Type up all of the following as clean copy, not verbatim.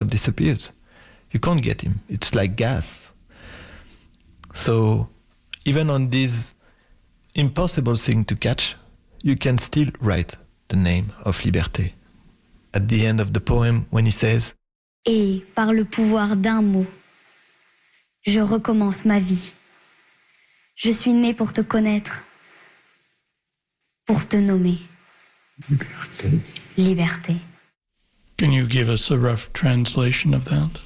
himself disappears. You can't get him. It's like gas. So even on this impossible thing to catch, you can still write the name of Liberté. At the end of the poem, when he says, Et par le pouvoir d'un mot, je recommence ma vie. Je suis né pour te connaître, pour te nommer. Liberté. Liberté. Can you give us a rough translation of that?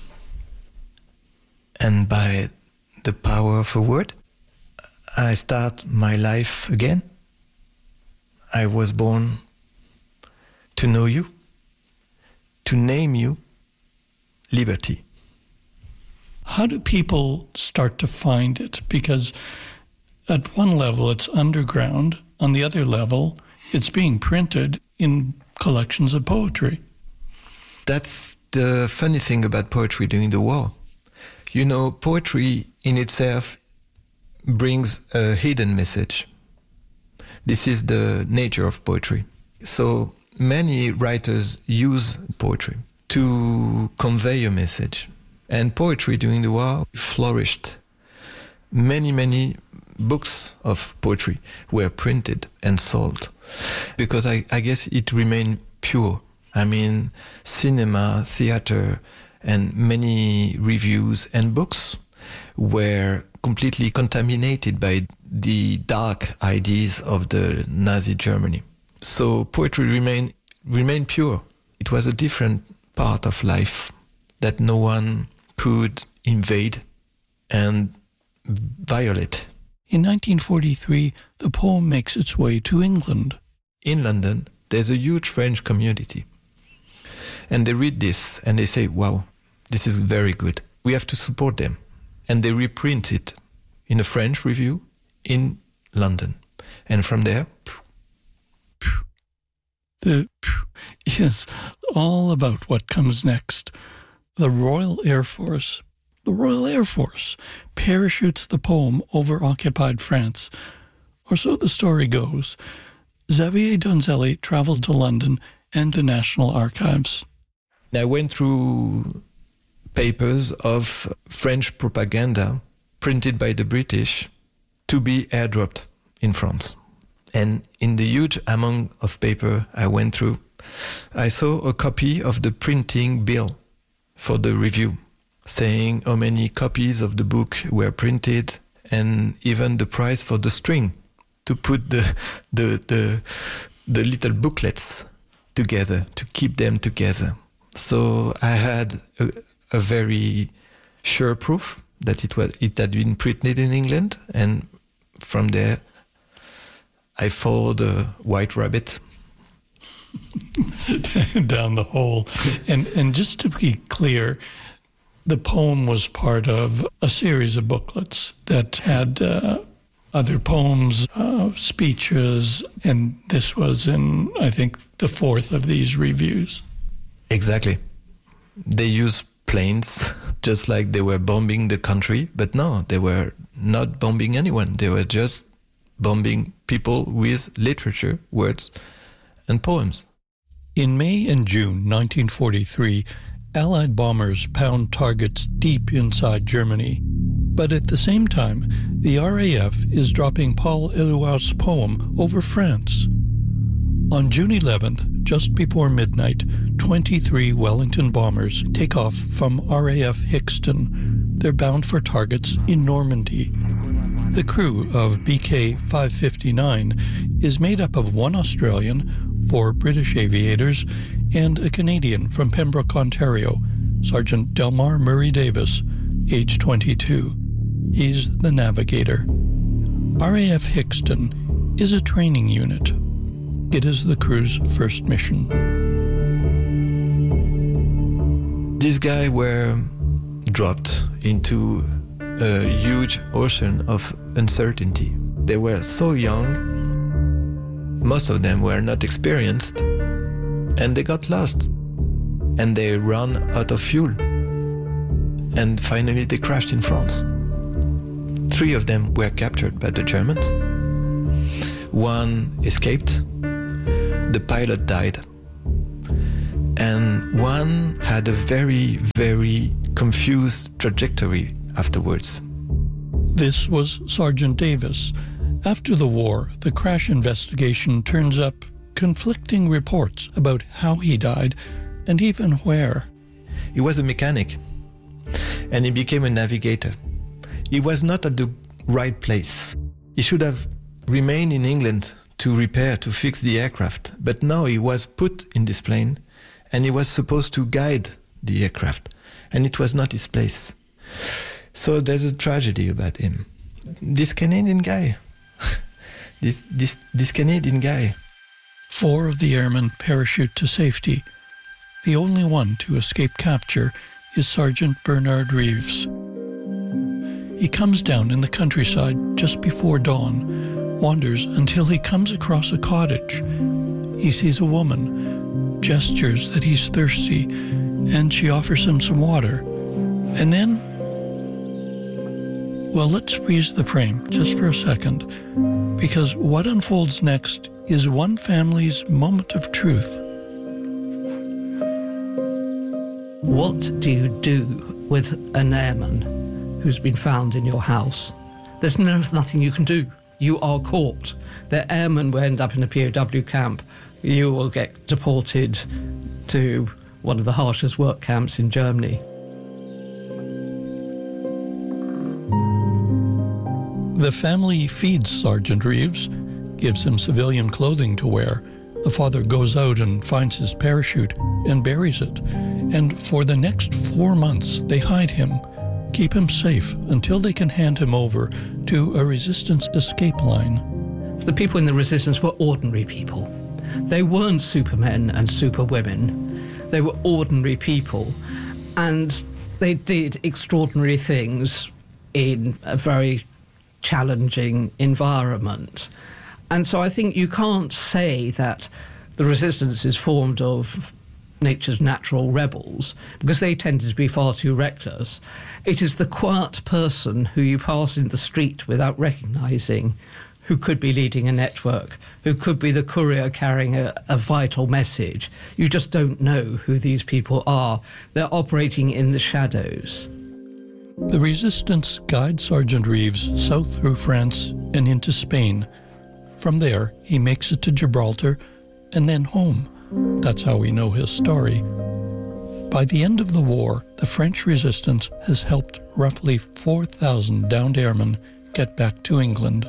and by the power of a word, I start my life again. I was born to know you, to name you liberty. How do people start to find it? Because at one level it's underground, on the other level it's being printed in collections of poetry. That's the funny thing about poetry during the war. You know, poetry in itself brings a hidden message. This is the nature of poetry. So many writers use poetry to convey a message. And poetry during the war flourished. Many books of poetry were printed and sold because I guess it remained pure. I mean, cinema, theater, and many reviews and books were completely contaminated by the dark ideas of the Nazi Germany. So poetry remained pure. It was a different part of life that no one could invade and violate. In 1943, the poem makes its way to England. In London, there's a huge French community. And they read this and they say, wow, this is very good. We have to support them. And they reprint it in a French review in London. And from there... The is all about what comes next. The Royal Air Force parachutes the poem over occupied France. Or so the story goes. Xavier Donzelli traveled to London and the National Archives. I went through papers of French propaganda printed by the British to be airdropped in France. And in the huge amount of paper I went through, I saw a copy of the printing bill for the review, saying how many copies of the book were printed and even the price for the string to put the little booklets together, to keep them together. So I had a very sure proof that it had been printed in England, and from there I followed a white rabbit down the hole. And just to be clear, the poem was part of a series of booklets that had other poems, speeches, and this was in, I think, the fourth of these reviews. Exactly. They used planes just like they were bombing the country, but no, they were not bombing anyone. They were just bombing people with literature, words, and poems. In May and June 1943, Allied bombers pound targets deep inside Germany. But at the same time, the RAF is dropping Paul Eluard's poem over France. On June 11th, just before midnight, 23 Wellington bombers take off from RAF Hixton. They're bound for targets in Normandy. The crew of BK 559 is made up of one Australian, 4 British aviators, and a Canadian from Pembroke, Ontario, Sergeant Delmar Murray Davis, age 22. He's the navigator. RAF Hixton is a training unit. It is the crew's first mission. These guys were dropped into a huge ocean of uncertainty. They were so young, most of them were not experienced, and they got lost. And they ran out of fuel. And finally they crashed in France. 3 of them were captured by the Germans. 1 escaped. The pilot died. and one had a very, very confused trajectory afterwards. This was Sergeant Davis. After the war, the crash investigation turns up conflicting reports about how he died and even where. He was a mechanic, and he became a navigator. He was not at the right place. He should have remained in England to repair, to fix the aircraft, but now he was put in this plane, and he was supposed to guide the aircraft, and it was not his place. So there's a tragedy about him. This Canadian guy. this Canadian guy. 4 of the airmen parachute to safety. The only one to escape capture is Sergeant Bernard Reeves. He comes down in the countryside just before dawn, wanders until he comes across a cottage. He sees a woman, gestures that he's thirsty, and she offers him some water. And then, well, let's freeze the frame just for a second, because what unfolds next is one family's moment of truth. What do you do with an airman who's been found in your house? There's nothing you can do. You are caught. The airman will end up in a POW camp. You will get deported to one of the harshest work camps in Germany. The family feeds Sergeant Reeves, gives him civilian clothing to wear. The father goes out and finds his parachute and buries it. And for the next 4 months, they hide him, keep him safe until they can hand him over to a resistance escape line. The people in the resistance were ordinary people. They weren't supermen and superwomen. They were ordinary people, and they did extraordinary things in a very challenging environment. And so I think you can't say that the resistance is formed of nature's natural rebels, because they tended to be far too reckless. It is the quiet person who you pass in the street without recognising, who could be leading a network, who could be the courier carrying a vital message. You just don't know who these people are. They're operating in the shadows. The resistance guides Sergeant Reeves south through France and into Spain. From there, he makes it to Gibraltar and then home. That's how we know his story. By the end of the war, the French resistance has helped roughly 4,000 downed airmen get back to England.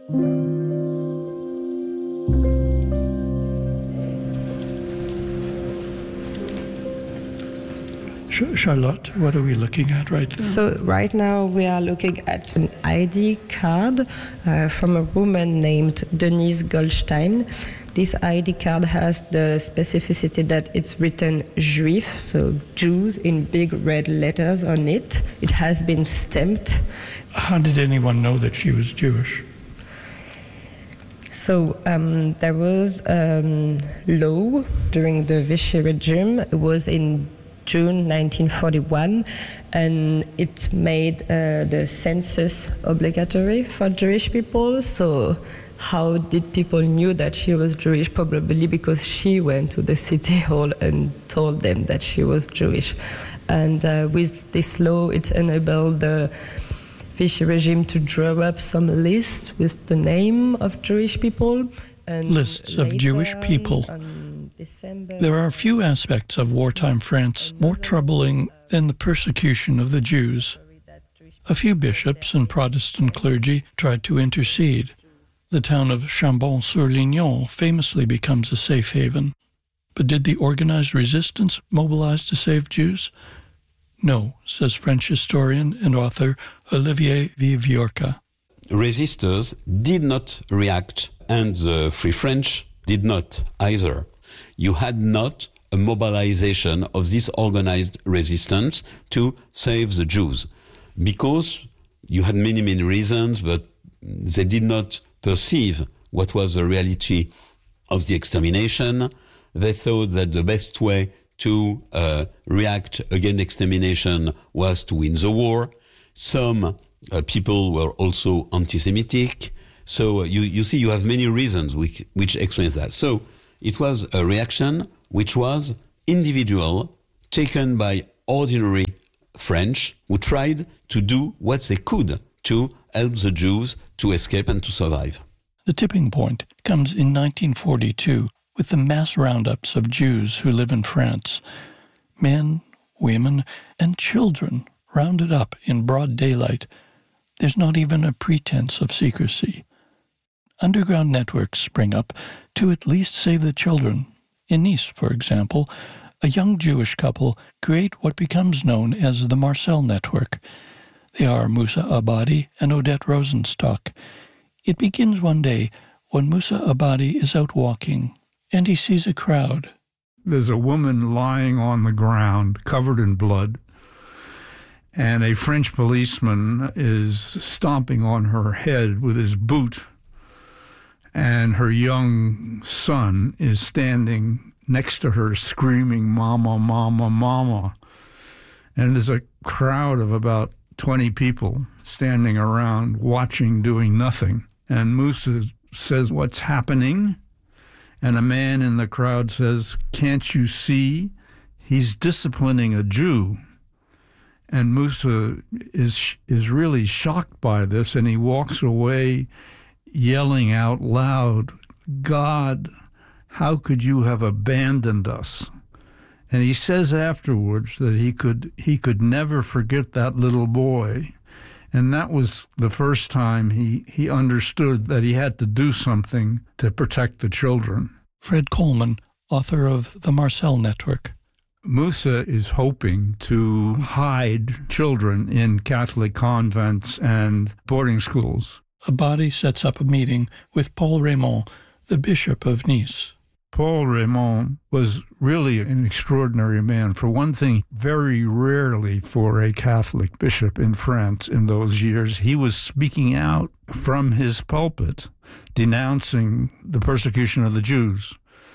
Charlotte, what are we looking at right now? So right now we are looking at an ID card from a woman named Denise Goldstein. This ID card has the specificity that it's written Juif, so Jews, in big red letters on it. It has been stamped. How did anyone know that she was Jewish? So there was law during the Vichy regime. It was in June 1941, and it made the census obligatory for Jewish people. So how did people knew that she was Jewish? Probably because she went to the city hall and told them that she was Jewish. And with this law, it enabled the Vichy regime to draw up some lists with the name of Jewish people. And lists of Jewish people. There are few aspects of wartime France more troubling than the persecution of the Jews. A few bishops and Protestant clergy tried to intercede. The town of Chambon-sur-Lignon famously becomes a safe haven. But did the organized resistance mobilize to save Jews? No, says French historian and author Olivier Viviorca. Resistors did not react, and the Free French did not either. You had not a mobilization of this organized resistance to save the Jews, because you had many, many reasons, but they did not perceive what was the reality of the extermination. They thought that the best way to react against extermination was to win the war. Some people were also anti-Semitic. So you see, you have many reasons which explains that. So it was a reaction which was individual taken by ordinary French who tried to do what they could to help the Jews to escape and to survive. The tipping point comes in 1942 with the mass roundups of Jews who live in France. Men, women, and children rounded up in broad daylight. There's not even a pretense of secrecy. Underground networks spring up to at least save the children. In Nice, for example, a young Jewish couple create what becomes known as the Marcel Network. They are Moussa Abadi and Odette Rosenstock. It begins one day when Moussa Abadi is out walking, and he sees a crowd. There's a woman lying on the ground, covered in blood, and a French policeman is stomping on her head with his boot, and her young son is standing next to her screaming, "Mama, Mama, Mama." And there's a crowd of about 20 people standing around watching, doing nothing. And Moussa says, "What's happening?" And a man in the crowd says, "Can't you see? He's disciplining a Jew." And Moussa is really shocked by this, and he walks away yelling out loud, "God, how could you have abandoned us?" And he says afterwards that he could never forget that little boy. And that was the first time he understood that he had to do something to protect the children. Fred Coleman, author of the Marcel Network. Moussa is hoping to hide children in Catholic convents and boarding schools. Abadi sets up a meeting with Paul Raymond, the Bishop of Nice. Paul Raymond was really an extraordinary man. For one thing, very rarely for a Catholic bishop in France in those years, he was speaking out from his pulpit, denouncing the persecution of the Jews.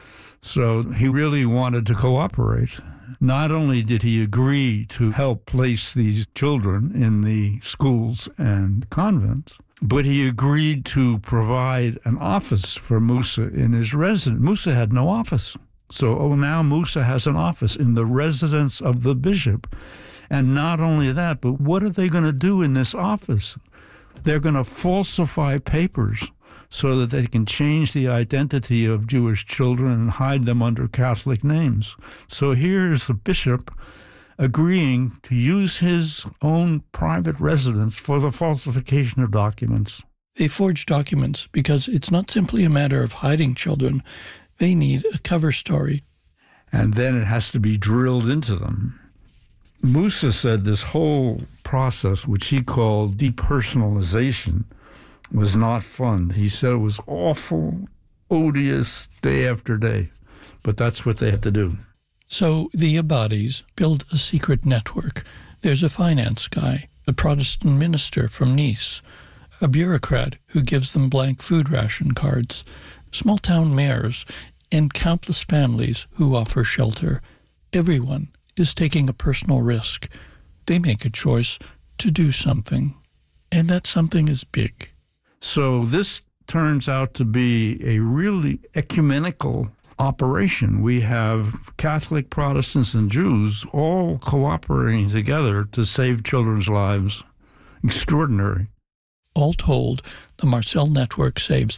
So he really wanted to cooperate. Not only did he agree to help place these children in the schools and convents, but he agreed to provide an office for Moussa in his residence. Moussa had no office. So now Moussa has an office in the residence of the bishop. And not only that, but what are they going to do in this office? They're going to falsify papers so that they can change the identity of Jewish children and hide them under Catholic names. So here's the bishop agreeing to use his own private residence for the falsification of documents. They forge documents because it's not simply a matter of hiding children. They need a cover story. And then it has to be drilled into them. Moussa said this whole process, which he called depersonalization, was not fun. He said it was awful, odious, day after day. But that's what they had to do. So the Abadis build a secret network. There's a finance guy, a Protestant minister from Nice, a bureaucrat who gives them blank food ration cards, small-town mayors, and countless families who offer shelter. Everyone is taking a personal risk. They make a choice to do something, and that something is big. So this turns out to be a really ecumenical operation. We have Catholic, Protestants, and Jews all cooperating together to save children's lives. Extraordinary. All told, the Marcel Network saves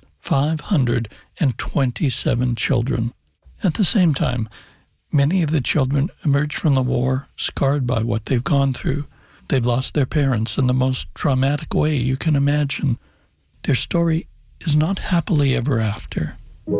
527 children. At the same time, many of the children emerge from the war scarred by what they've gone through. They've lost their parents in the most traumatic way you can imagine. Their story is not happily ever after.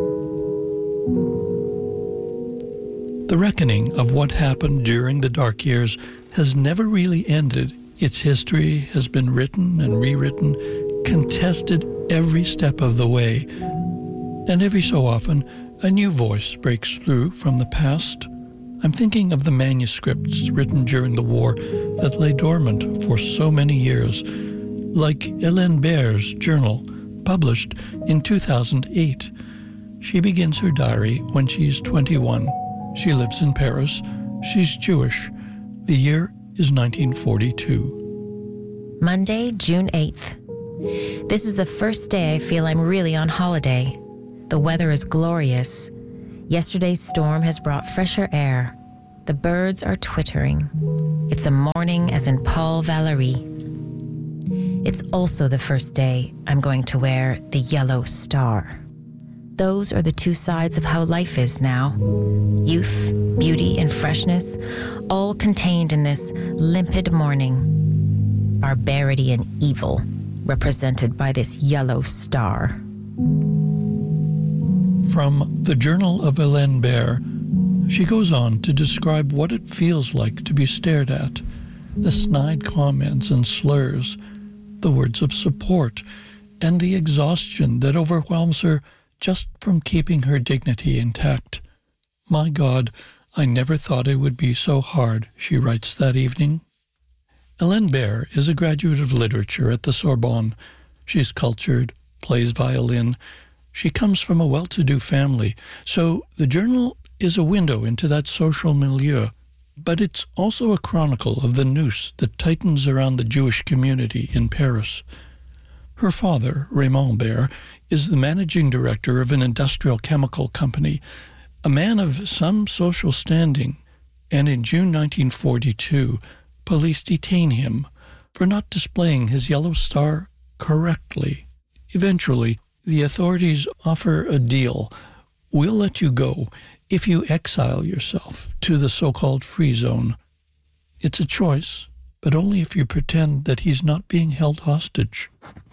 The reckoning of what happened during the dark years has never really ended. Its history has been written and rewritten, contested every step of the way. And every so often, a new voice breaks through from the past. I'm thinking of the manuscripts written during the war that lay dormant for so many years, like Hélène Baird's journal, published in 2008. She begins her diary when she's 21. She lives in Paris. She's Jewish. The year is 1942. Monday, June 8th. This is the first day I feel I'm really on holiday. The weather is glorious. Yesterday's storm has brought fresher air. The birds are twittering. It's a morning as in Paul Valéry. It's also the first day I'm going to wear the yellow star. Those are the two sides of how life is now. Youth, beauty, and freshness, all contained in this limpid morning. Barbarity and evil, represented by this yellow star. From the Journal of Hélène Baird, she goes on to describe what it feels like to be stared at, the snide comments and slurs, the words of support, and the exhaustion that overwhelms her just from keeping her dignity intact. My God, I never thought it would be so hard, she writes that evening. Hélène Baird is a graduate of literature at the Sorbonne. She's cultured, plays violin. She comes from a well-to-do family, so the journal is a window into that social milieu, but it's also a chronicle of the noose that tightens around the Jewish community in Paris. Her father, Raymond Baird, is the managing director of an industrial chemical company, a man of some social standing, and in June 1942, police detain him for not displaying his yellow star correctly. Eventually, the authorities offer a deal. We'll let you go if you exile yourself to the so-called free zone. It's a choice, but only if you pretend that he's not being held hostage.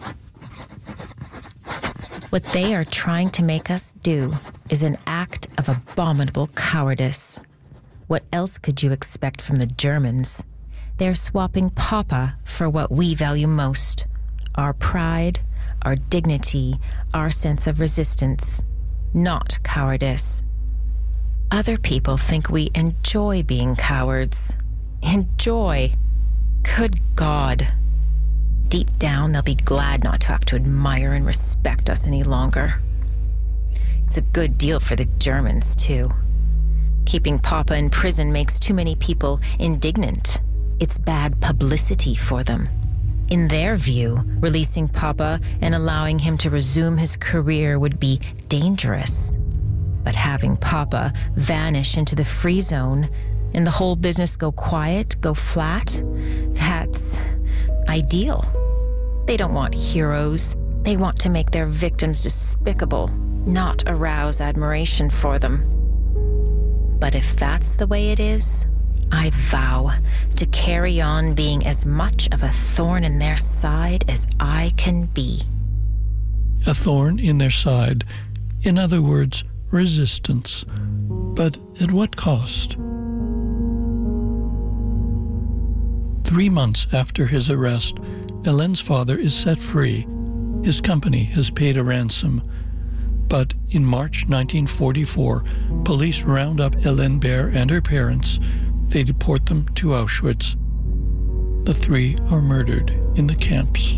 What they are trying to make us do is an act of abominable cowardice. What else could you expect from the Germans? They're swapping Papa for what we value most: our pride, our dignity, our sense of resistance, not cowardice. Other people think we enjoy being cowards. Enjoy? Good God. Deep down, they'll be glad not to have to admire and respect us any longer. It's a good deal for the Germans, too. Keeping Papa in prison makes too many people indignant. It's bad publicity for them. In their view, releasing Papa and allowing him to resume his career would be dangerous. But having Papa vanish into the free zone and the whole business go quiet, go flat, that's ideal. They don't want heroes. They want to make their victims despicable, not arouse admiration for them. But if that's the way it is, I vow to carry on being as much of a thorn in their side as I can be. A thorn in their side. In other words, resistance. But at what cost? 3 months after his arrest, Hélène's father is set free. His company has paid a ransom. But in March 1944, police round up Hélène Baird and her parents. They deport them to Auschwitz. The three are murdered in the camps.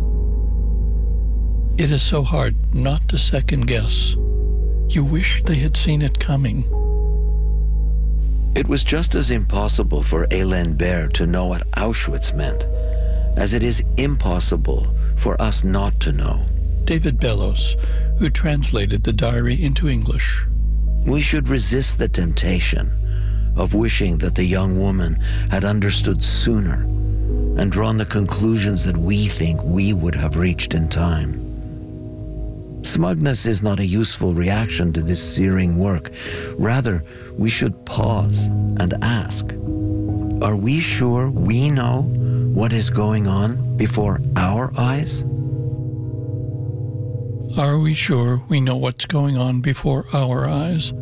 It is so hard not to second guess. You wish they had seen it coming. It was just as impossible for Hélène Baird to know what Auschwitz meant as it is impossible for us not to know. David Bellows, who translated the diary into English. We should resist the temptation of wishing that the young woman had understood sooner and drawn the conclusions that we think we would have reached in time. Smugness is not a useful reaction to this searing work. Rather, we should pause and ask, are we sure we know what is going on before our eyes? Are we sure we know what's going on before our eyes?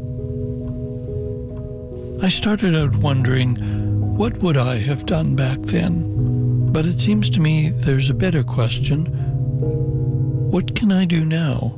I started out wondering, what would I have done back then? But it seems to me there's a better question. What can I do now?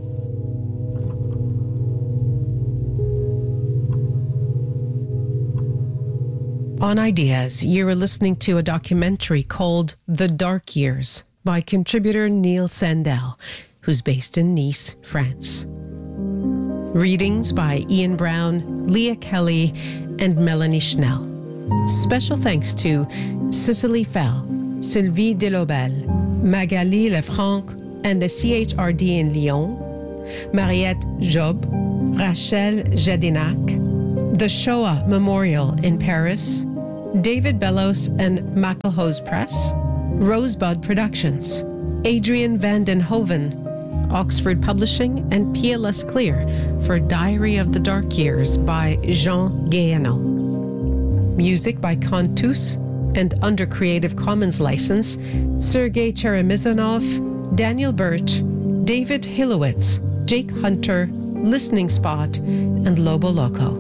On Ideas, you are listening to a documentary called The Dark Years by contributor Neil Sandel, who's based in Nice, France. Readings by Ian Brown, Leah Kelly, and Melanie Schnell. Special thanks to Cicely Fell, Sylvie Delobel, Magali Lefranc, and the CHRD in Lyon, Mariette Job, Rachel Jadinac, The Shoah Memorial in Paris, David Bellos and Maclehose Press, Rosebud Productions, Adrian van den Hoven, Oxford Publishing, and PLS Clear for Diary of the Dark Years by Jean Guéhenno. Music by Contus, and under Creative Commons license, Sergei Cheremizonov, Daniel Birch, David Hilowitz, Jake Hunter, Listening Spot, and Lobo Loco.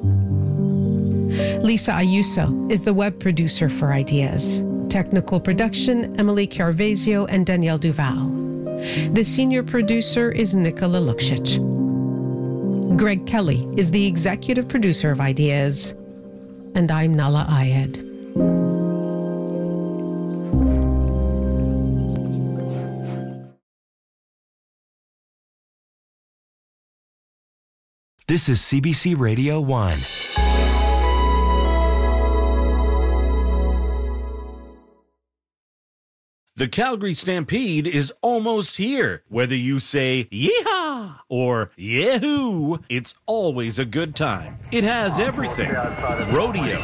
Lisa Ayuso is the web producer for Ideas. Technical production, Emily Carvazio and Danielle Duval. The senior producer is Nicola Lukšić. Greg Kelly is the executive producer of Ideas. And I'm Nala Ayed. This is CBC Radio 1. The Calgary Stampede is almost here. Whether you say yeehaw or yahoo, it's always a good time. It has everything: rodeo,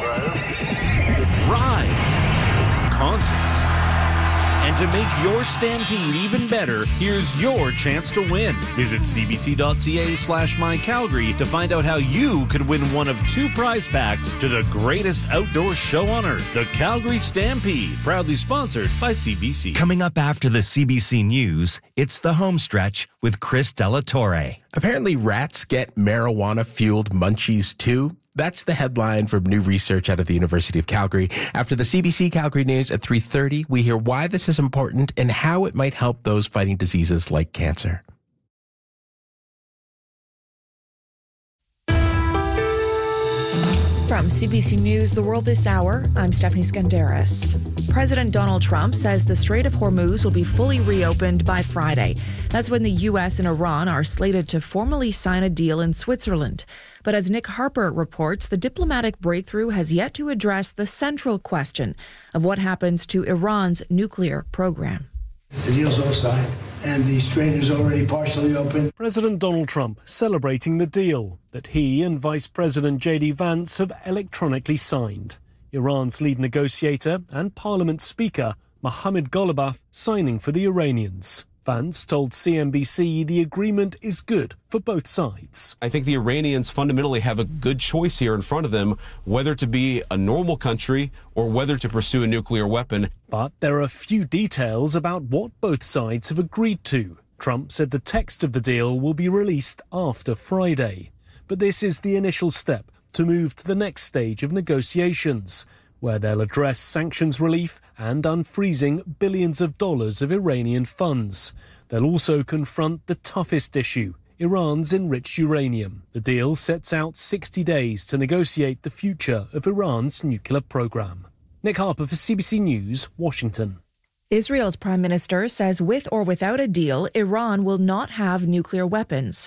rides, concerts. And to make your Stampede even better, here's your chance to win. Visit cbc.ca/mycalgary to find out how you could win one of 2 prize packs to the greatest outdoor show on earth, the Calgary Stampede, proudly sponsored by CBC. Coming up after the CBC News, it's The Homestretch with Chris Delatorre. Apparently rats get marijuana-fueled munchies too. That's the headline from new research out of the University of Calgary. After the CBC Calgary News at 3:30, we hear why this is important and how it might help those fighting diseases like cancer. From CBC News, The World This Hour, I'm Stephanie Skandaris. President Donald Trump says the Strait of Hormuz will be fully reopened by Friday. That's when the U.S. and Iran are slated to formally sign a deal in Switzerland. But as Nick Harper reports, the diplomatic breakthrough has yet to address the central question of what happens to Iran's nuclear program. The deal's all signed, and the strait is already partially open. President Donald Trump celebrating the deal that he and Vice President J.D. Vance have electronically signed. Iran's lead negotiator and Parliament Speaker Mohammad Ghalibaf signing for the Iranians. Vance told CNBC the agreement is good for both sides. I think the Iranians fundamentally have a good choice here in front of them, whether to be a normal country or whether to pursue a nuclear weapon. But there are a few details about what both sides have agreed to. Trump said the text of the deal will be released after Friday. But this is the initial step to move to the next stage of negotiations, where they'll address sanctions relief and unfreezing billions of dollars of Iranian funds. They'll also confront the toughest issue, Iran's enriched uranium. The deal sets out 60 days to negotiate the future of Iran's nuclear program. Nick Harper for CBC News, Washington. Israel's prime minister says with or without a deal, Iran will not have nuclear weapons.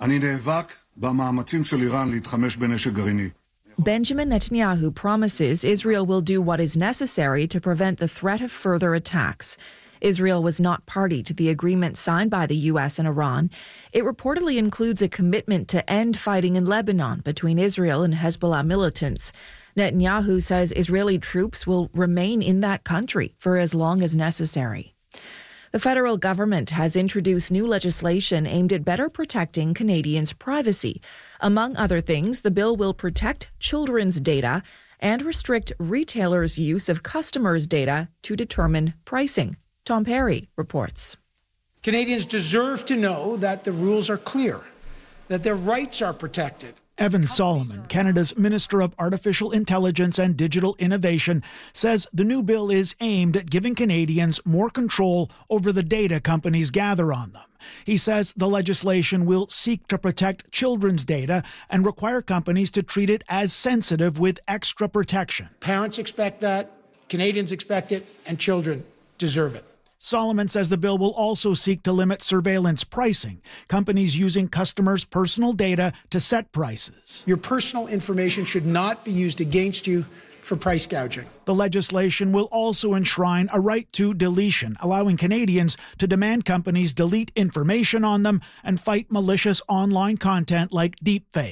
Benjamin Netanyahu promises Israel will do what is necessary to prevent the threat of further attacks. Israel was not party to the agreement signed by the U.S. and Iran. It reportedly includes a commitment to end fighting in Lebanon between Israel and Hezbollah militants. Netanyahu says Israeli troops will remain in that country for as long as necessary. The federal government has introduced new legislation aimed at better protecting Canadians' privacy. Among other things, the bill will protect children's data and restrict retailers' use of customers' data to determine pricing. Tom Perry reports. Canadians deserve to know that the rules are clear, that their rights are protected. Evan Solomon, Canada's Minister of Artificial Intelligence and Digital Innovation, says the new bill is aimed at giving Canadians more control over the data companies gather on them. He says the legislation will seek to protect children's data and require companies to treat it as sensitive with extra protection. Parents expect that, Canadians expect it, and children deserve it. Solomon says the bill will also seek to limit surveillance pricing, companies using customers' personal data to set prices. Your personal information should not be used against you for price gouging. The legislation will also enshrine a right to deletion, allowing Canadians to demand companies delete information on them and fight malicious online content like deepfakes.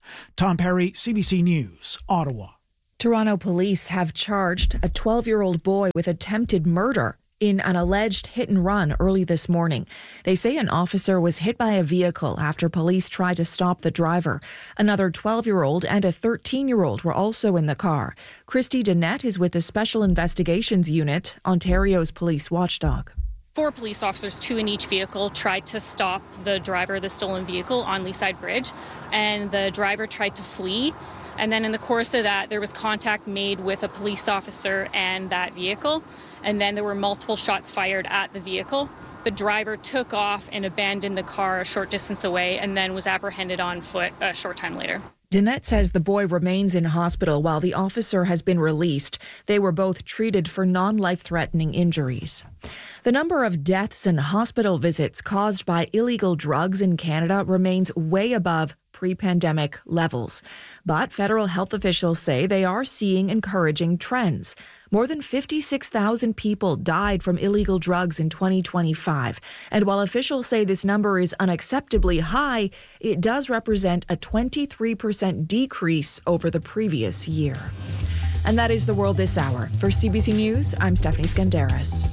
Tom Perry, CBC News, Ottawa. Toronto police have charged a 12-year-old boy with attempted murder in an alleged hit and run early this morning. They say an officer was hit by a vehicle after police tried to stop the driver. Another 12-year-old and a 13-year-old were also in the car. Christy Dennett is with the Special Investigations Unit, Ontario's police watchdog. 4 police officers, 2 in each vehicle, tried to stop the driver of the stolen vehicle on Leaside Bridge, and the driver tried to flee. And then in the course of that, there was contact made with a police officer and that vehicle. And then there were multiple shots fired at the vehicle. The driver took off and abandoned the car a short distance away and then was apprehended on foot a short time later. Dennett says the boy remains in hospital while the officer has been released. They were both treated for non-life-threatening injuries. The number of deaths and hospital visits caused by illegal drugs in Canada remains way above pre-pandemic levels. But federal health officials say they are seeing encouraging trends. More than 56,000 people died from illegal drugs in 2025. And while officials say this number is unacceptably high, it does represent a 23% decrease over the previous year. And that is the world this hour. For CBC News, I'm Stephanie Skandaris.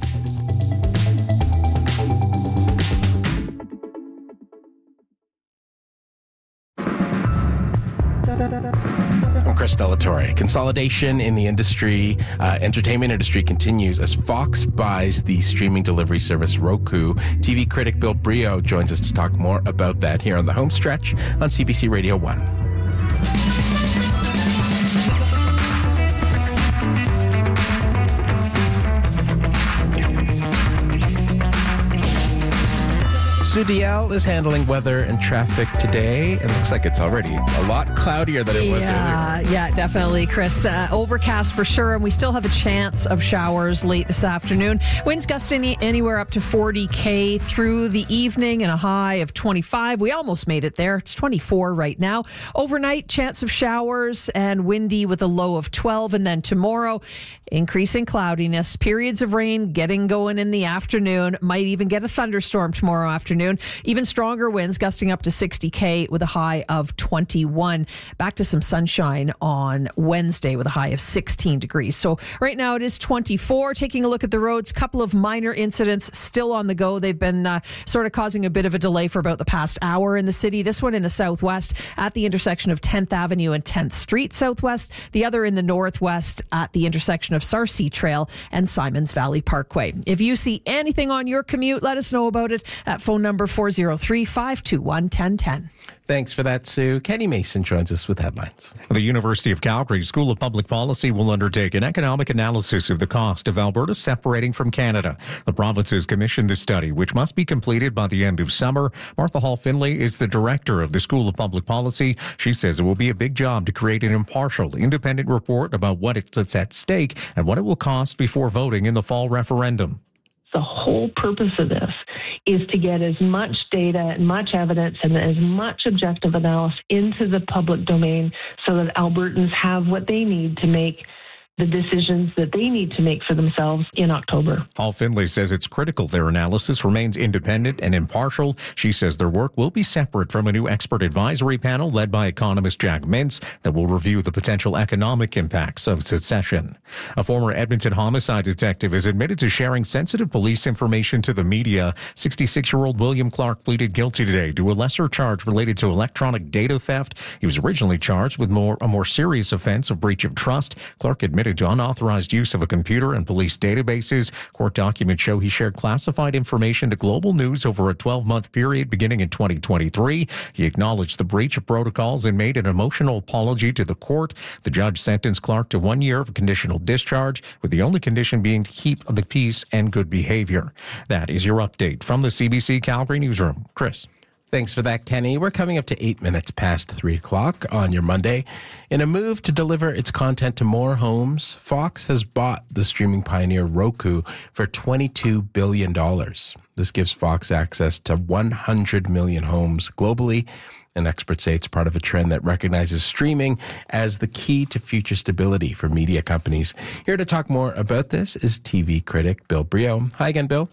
I'm Chris Delatorre. Consolidation in the entertainment industry continues as Fox buys the streaming delivery service Roku. TV critic Bill Brioux joins us to talk more about that here on the home stretch on CBC Radio 1. Sue Dial is handling weather and traffic today. It looks like it's already a lot cloudier than it was earlier. Yeah, definitely, Chris. Overcast for sure, and we still have a chance of showers late this afternoon. Winds gusting anywhere up to 40 through the evening and a high of 25. We almost made it there. It's 24 right now. Overnight, chance of showers and windy with a low of 12. And then tomorrow, increasing cloudiness. Periods of rain getting going in the afternoon. Might even get a thunderstorm tomorrow afternoon. Even stronger winds gusting up to 60 with a high of 21. Back to some sunshine on Wednesday with a high of 16 degrees. So right now it is 24. Taking a look at the roads, couple of minor incidents still on the go. They've been sort of causing a bit of a delay for about the past hour in the city. This one in the southwest at the intersection of 10th Avenue and 10th Street Southwest. The other in the northwest at the intersection of Sarcee Trail and Simons Valley Parkway. If you see anything on your commute, let us know about it at phone number 403-521-1010. Thanks for that, Sue. Kenny Mason joins us with headlines. The University of Calgary School of Public Policy will undertake an economic analysis of the cost of Alberta separating from Canada. The province has commissioned the study, which must be completed by the end of summer. Martha Hall-Finlay is the director of the School of Public Policy. She says it will be a big job to create an impartial, independent report about what it's at stake and what it will cost before voting in the fall referendum. The whole purpose of this is to get as much data and much evidence and as much objective analysis into the public domain so that Albertans have what they need to make the decisions that they need to make for themselves in October. Hall-Finlay says it's critical their analysis remains independent and impartial. She says their work will be separate from a new expert advisory panel led by economist Jack Mintz that will review the potential economic impacts of secession. A former Edmonton homicide detective is admitted to sharing sensitive police information to the media. 66-year-old William Clark pleaded guilty today to a lesser charge related to electronic data theft. He was originally charged with a more serious offense of breach of trust. Clark admitted to unauthorized use of a computer and police databases. Court documents show he shared classified information to Global News over a 12-month period beginning in 2023. He acknowledged the breach of protocols and made an emotional apology to the court. The judge sentenced Clark to 1 year of conditional discharge, with the only condition being to keep the peace and good behavior. That is your update from the CBC Calgary newsroom. Chris. Thanks for that, Kenny. We're coming up to 8 minutes past 3 o'clock on your Monday. In a move to deliver its content to more homes, Fox has bought the streaming pioneer Roku for $22 billion. This gives Fox access to 100 million homes globally, and experts say it's part of a trend that recognizes streaming as the key to future stability for media companies. Here to talk more about this is TV critic Bill Brioux. Hi again, Bill.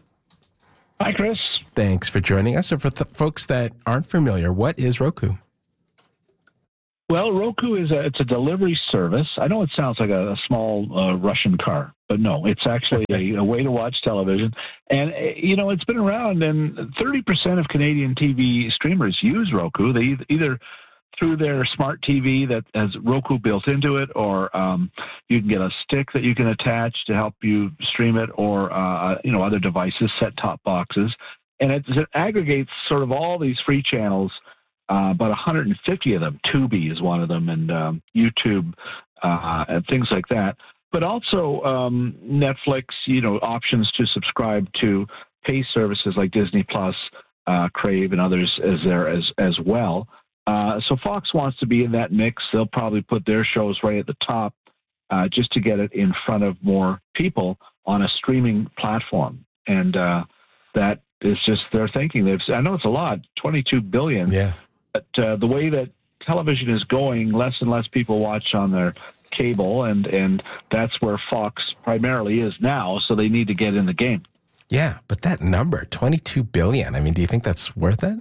Hi, Chris. Thanks for joining us. So for folks that aren't familiar, what is Roku? Well, Roku it's a delivery service. I know it sounds like a small Russian car, but no, it's actually a way to watch television. And, it's been around, and 30% of Canadian TV streamers use Roku. They either through their smart TV that has Roku built into it, or you can get a stick that you can attach to help you stream it, or, other devices, set-top boxes. And it aggregates sort of all these free channels, about 150 of them. Tubi is one of them, and YouTube and things like that. But also Netflix, options to subscribe to pay services like Disney Plus, Crave, and others is there as well. So Fox wants to be in that mix. They'll probably put their shows right at the top just to get it in front of more people on a streaming platform. And that is just their thinking. I know it's a lot, $22 billion. Yeah. But the way that television is going, less and less people watch on their cable, and that's where Fox primarily is now, so they need to get in the game. Yeah, but that number, $22 billion, I mean, do you think that's worth it?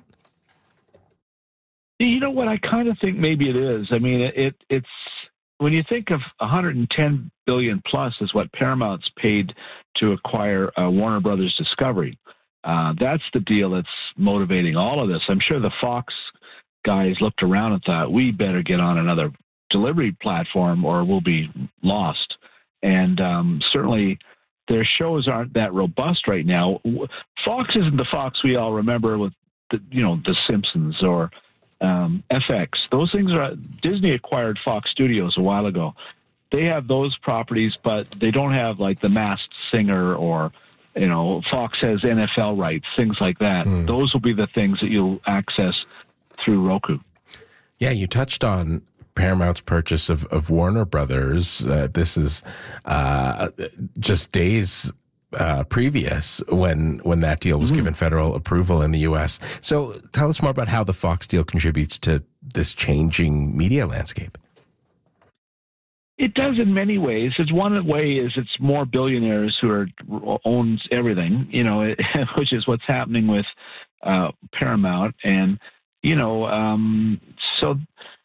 You know what? I kind of think maybe it is. I mean, it's when you think of $110 billion plus is what Paramount's paid to acquire Warner Brothers Discovery. That's the deal that's motivating all of this. I'm sure the Fox guys looked around and thought, we better get on another delivery platform or we'll be lost. And certainly their shows aren't that robust right now. Fox isn't the Fox we all remember with the Simpsons or FX. Those things Disney acquired Fox Studios a while ago. They have those properties, but they don't have like The Masked Singer or Fox has NFL rights, things like that. Those will be the things that you'll access through Roku. Yeah, you touched on Paramount's purchase of Warner Brothers. This is just days previous when that deal was given federal approval in the U.S. So tell us more about how the Fox deal contributes to this changing media landscape. It does in many ways. One way is it's more billionaires who owns everything, which is what's happening with Paramount. And, so,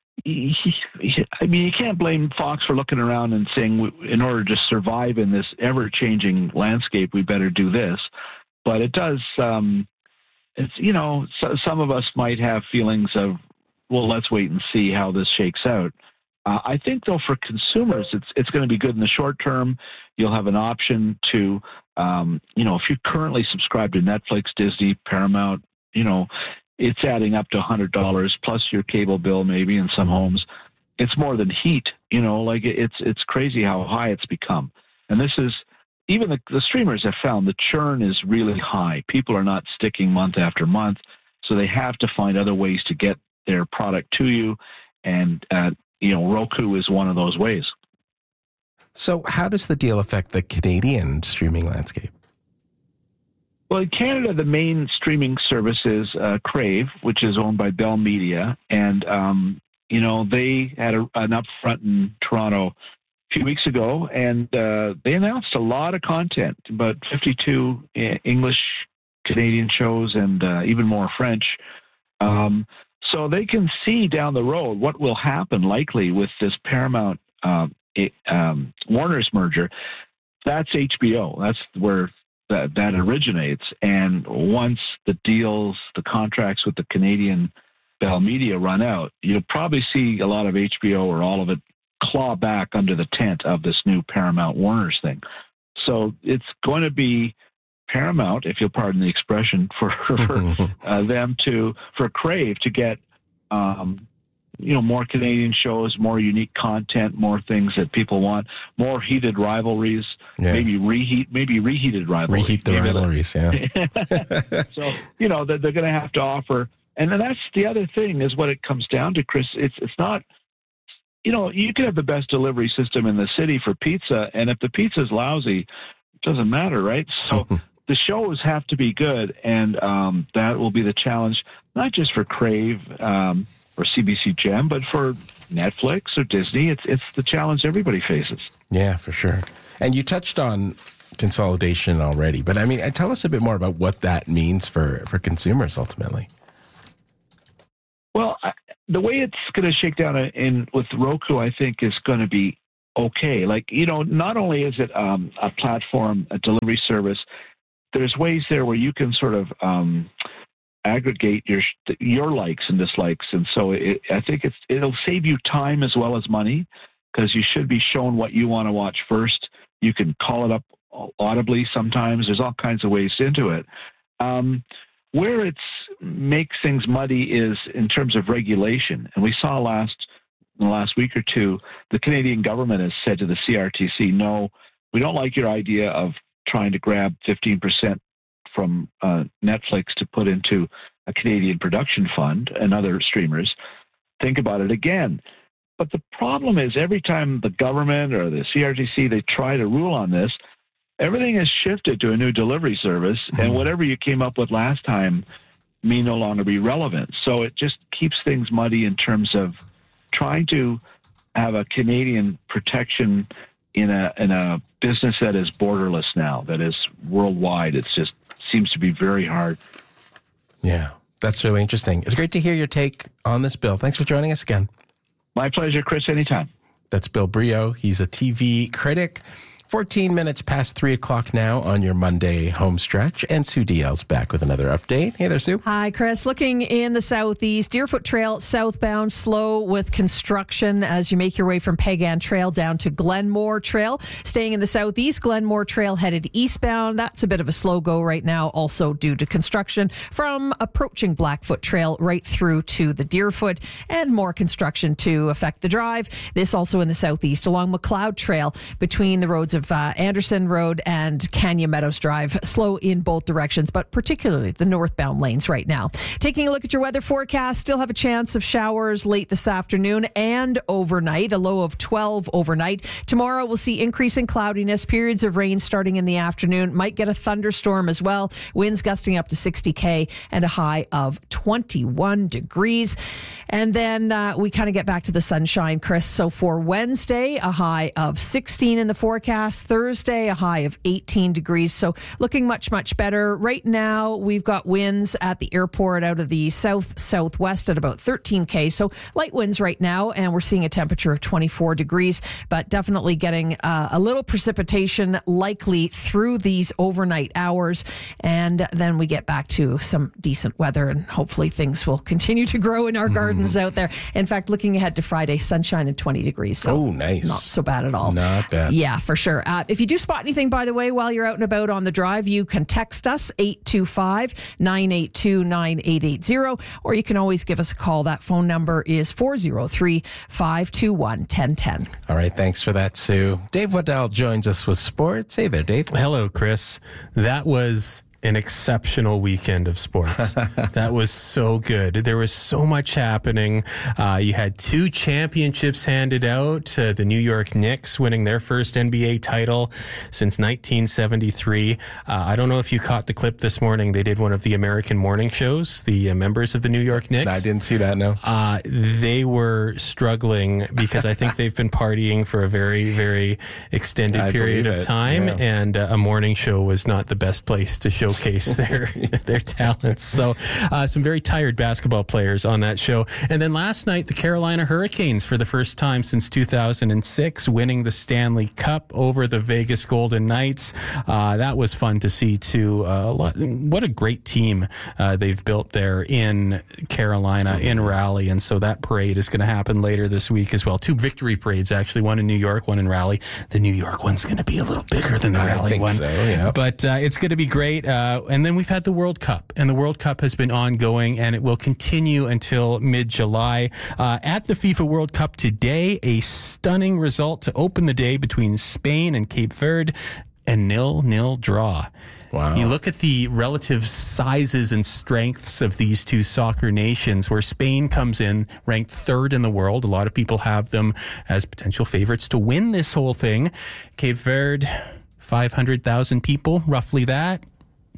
you can't blame Fox for looking around and saying, in order to survive in this ever-changing landscape, we better do this. But it does, some of us might have feelings of, well, let's wait and see how this shakes out. I think, though, for consumers, it's going to be good in the short term. You'll have an option to, if you currently subscribe to Netflix, Disney, Paramount, it's adding up to $100 plus your cable bill maybe in some homes. It's more than heat, it's crazy how high it's become. And this is, even the streamers have found the churn is really high. People are not sticking month after month, so they have to find other ways to get their product to you. And, Roku is one of those ways. So how does the deal affect the Canadian streaming landscape? Well, in Canada, the main streaming service is Crave, which is owned by Bell Media. And, they had an upfront in Toronto a few weeks ago, and they announced a lot of content, about 52 English, Canadian shows, and even more French. So they can see down the road what will happen likely with this Paramount Warner's merger. That's HBO. That's where that originates. And once the contracts with the Canadian Bell Media run out, you'll probably see a lot of HBO or all of it claw back under the tent of this new Paramount Warner's thing. So it's going to be Paramount, if you'll pardon the expression, for Crave to get, more Canadian shows, more unique content, more things that people want, more heated rivalries, maybe reheated rivalries. Reheat the rivalries, yeah. So, they're going to have to offer, and then that's the other thing is what it comes down to, Chris. It's not, you can have the best delivery system in the city for pizza, and if the pizza's lousy, it doesn't matter, right? So the shows have to be good, and that will be the challenge, not just for Crave or CBC Gem, but for Netflix or Disney. It's the challenge everybody faces. Yeah, for sure. And you touched on consolidation already, but tell us a bit more about what that means for consumers ultimately. Well, the way it's going to shake down with Roku, I think, is going to be okay. Like, not only is it a platform, a delivery service, there's ways there where you can sort of aggregate your likes and dislikes. And so I think it'll save you time as well as money, because you should be shown what you want to watch first. You can call it up audibly sometimes. There's all kinds of ways into it. Where it makes things muddy is in terms of regulation. And we saw in the last week or two, the Canadian government has said to the CRTC, no, we don't like your idea of trying to grab 15% from Netflix to put into a Canadian production fund and other streamers. Think about it again. But the problem is every time the government or the CRTC, they try to rule on this, everything has shifted to a new delivery service, and whatever you came up with last time may no longer be relevant. So it just keeps things muddy in terms of trying to have a Canadian protection in a business that is borderless now, that is worldwide. It just seems to be very hard. Yeah, that's really interesting. It's great to hear your take on this, Bill. Thanks for joining us again. My pleasure, Chris, anytime. That's Bill Brio. He's a TV critic. 14 minutes past 3 o'clock now on your Monday home stretch. And Sue DL's back with another update. Hey there, Sue. Hi, Chris. Looking in the southeast, Deerfoot Trail southbound, slow with construction as you make your way from Pagan Trail down to Glenmore Trail. Staying in the southeast, Glenmore Trail headed eastbound. That's a bit of a slow go right now, also due to construction from approaching Blackfoot Trail right through to the Deerfoot, and more construction to affect the drive. This also in the southeast along McLeod Trail between the roads of Anderson Road and Canyon Meadows Drive. Slow in both directions, but particularly the northbound lanes right now. Taking a look at your weather forecast, still have a chance of showers late this afternoon and overnight, a low of 12 overnight. Tomorrow we'll see increasing cloudiness, periods of rain starting in the afternoon. Might get a thunderstorm as well. Winds gusting up to 60 km and a high of 21 degrees. And then we kind of get back to the sunshine, Chris. So for Wednesday, a high of 16 in the forecast. Thursday, a high of 18 degrees. So looking much, much better. Right now, we've got winds at the airport out of the southwest at about 13 km. So light winds right now, and we're seeing a temperature of 24 degrees, but definitely getting a little precipitation likely through these overnight hours. And then we get back to some decent weather, and hopefully things will continue to grow in our gardens out there. In fact, looking ahead to Friday, sunshine and 20 degrees. So nice. Not so bad at all. Not bad. Yeah, for sure. If you do spot anything, by the way, while you're out and about on the drive, you can text us 825-982-9880, or you can always give us a call. That phone number is 403-521-1010. All right, thanks for that, Sue. Dave Waddell joins us with sports. Hey there, Dave. Hello, Chris. That was an exceptional weekend of sports. That was so good. There was so much happening. You had 2 championships handed out. The New York Knicks winning their first NBA title since 1973. I don't know if you caught the clip this morning. They did one of the American morning shows, the members of the New York Knicks. I didn't see that, no. They were struggling because I think they've been partying for a very, very extended period of time. Yeah. And a morning show was not the best place to showcase their talents. So some very tired basketball players on that show. And then last night, the Carolina Hurricanes, for the first time since 2006, winning the Stanley Cup over the Vegas Golden Knights. That was fun to see too. What a great team they've built there in Carolina, in Raleigh. And so that parade is going to happen later this week as well. 2 victory parades, actually, one in New York, one in Raleigh. The New York one's going to be a little bigger than the Raleigh one. So, yeah. But it's going to be great. And then we've had the World Cup, and the World Cup has been ongoing, and it will continue until mid-July. At the FIFA World Cup today, a stunning result to open the day between Spain and Cape Verde, a 0-0 draw. Wow. You look at the relative sizes and strengths of these two soccer nations, where Spain comes in ranked 3rd in the world. A lot of people have them as potential favorites to win this whole thing. Cape Verde, 500,000 people, roughly that.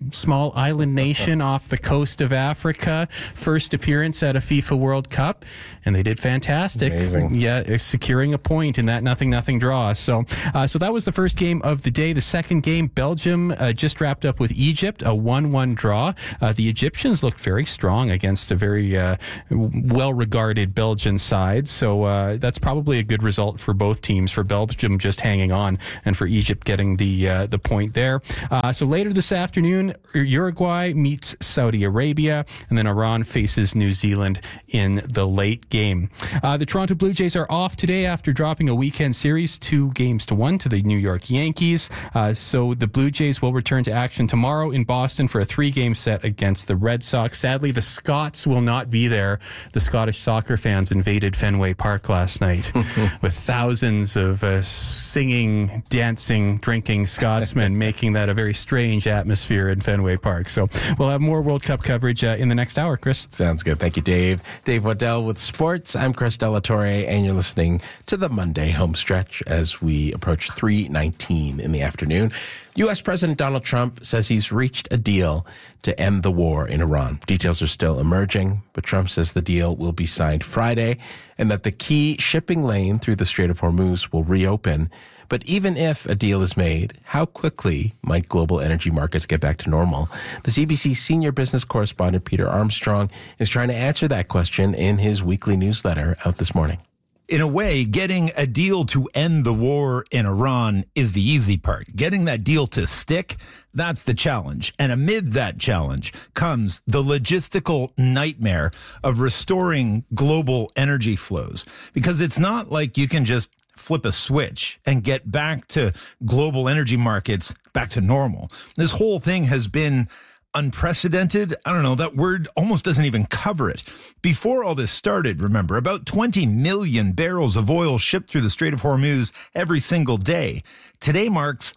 small island nation off the coast of Africa. First appearance at a FIFA World Cup, and they did fantastic. Amazing. Yeah, securing a point in that 0-0 draw. So that was the first game of the day. The second game, Belgium just wrapped up with Egypt, a 1-1 draw. The Egyptians looked very strong against a very well-regarded Belgian side. So that's probably a good result for both teams, for Belgium just hanging on and for Egypt getting the point there. So later this afternoon, Uruguay meets Saudi Arabia, and then Iran faces New Zealand in the late game. The Toronto Blue Jays are off today after dropping a weekend series 2-1 to the New York Yankees. So the Blue Jays will return to action tomorrow in Boston for a 3-game set against the Red Sox. Sadly, the Scots will not be there. The Scottish soccer fans invaded Fenway Park last night with thousands of singing, dancing, drinking Scotsmen, making that a very strange atmosphere in Fenway Park. So we'll have more World Cup coverage in the next hour, Chris. Sounds good. Thank you, Dave. Dave Waddell with sports. I'm Chris Delatorre, and you're listening to the Monday home stretch as we approach 3:19 in the afternoon. U.S. President Donald Trump says he's reached a deal to end the war in Iran. Details are still emerging, but Trump says the deal will be signed Friday and that the key shipping lane through the Strait of Hormuz will reopen. But even if a deal is made, how quickly might global energy markets get back to normal? The CBC senior business correspondent Peter Armstrong is trying to answer that question in his weekly newsletter out this morning. In a way, getting a deal to end the war in Iran is the easy part. Getting that deal to stick, that's the challenge. And amid that challenge comes the logistical nightmare of restoring global energy flows. Because it's not like you can just flip a switch and get back to global energy markets back to normal. This whole thing has been unprecedented. I don't know, that word almost doesn't even cover it. Before all this started, remember, about 20 million barrels of oil shipped through the Strait of Hormuz every single day. Today marks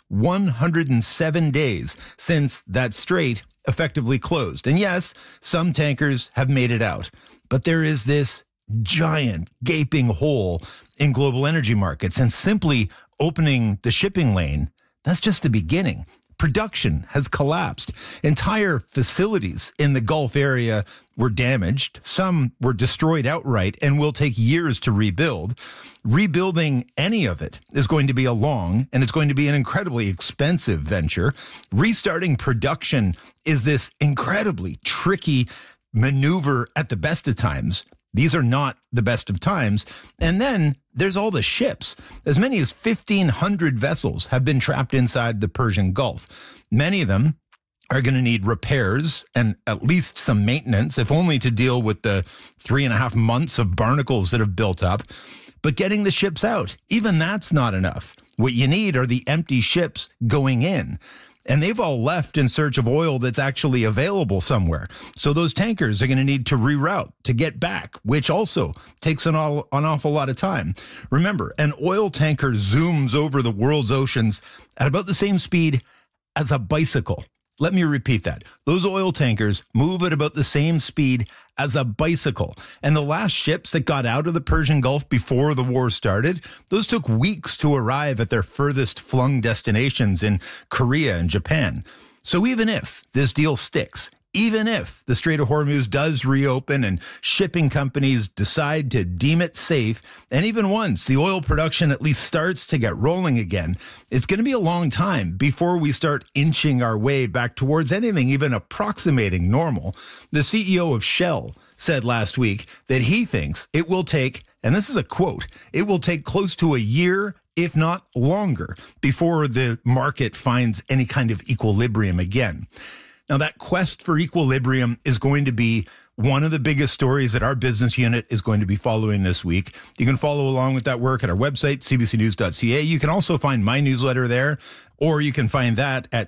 107 days since that strait effectively closed. And yes, some tankers have made it out, but there is this giant gaping hole in global energy markets, and simply opening the shipping lane, that's just the beginning. Production has collapsed. Entire facilities in the Gulf area were damaged. Some were destroyed outright and will take years to rebuild. Rebuilding any of it is going to be a long, and it's going to be an incredibly expensive venture. Restarting production is this incredibly tricky maneuver at the best of times. These are not the best of times. And then there's all the ships. As many as 1,500 vessels have been trapped inside the Persian Gulf. Many of them are going to need repairs and at least some maintenance, if only to deal with the 3.5 months of barnacles that have built up. But getting the ships out, even that's not enough. What you need are the empty ships going in. And they've all left in search of oil that's actually available somewhere. So those tankers are going to need to reroute to get back, which also takes an awful lot of time. Remember, an oil tanker zooms over the world's oceans at about the same speed as a bicycle. Let me repeat that. Those oil tankers move at about the same speed as a bicycle. And the last ships that got out of the Persian Gulf before the war started, those took weeks to arrive at their furthest flung destinations in Korea and Japan. So even if this deal sticks, even if the Strait of Hormuz does reopen and shipping companies decide to deem it safe, and even once the oil production at least starts to get rolling again, it's going to be a long time before we start inching our way back towards anything even approximating normal. The CEO of Shell said last week that he thinks it will take, and this is a quote, it will take close to a year, if not longer, before the market finds any kind of equilibrium again. Now, that quest for equilibrium is going to be one of the biggest stories that our business unit is going to be following this week. You can follow along with that work at our website, cbcnews.ca. You can also find my newsletter there, or you can find that at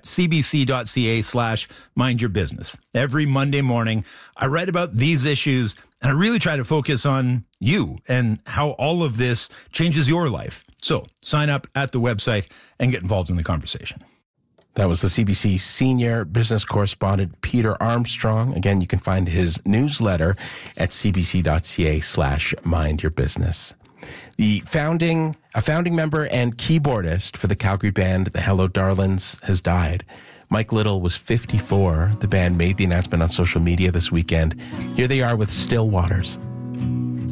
cbc.ca/mindyourbusiness. Every Monday morning, I write about these issues, and I really try to focus on you and how all of this changes your life. So sign up at the website and get involved in the conversation. That was the CBC senior business correspondent, Peter Armstrong. Again, you can find his newsletter at cbc.ca/mindyourbusiness. A founding member and keyboardist for the Calgary band, the Hello Darlings, has died. Mike Little was 54. The band made the announcement on social media this weekend. Here they are with Still Waters.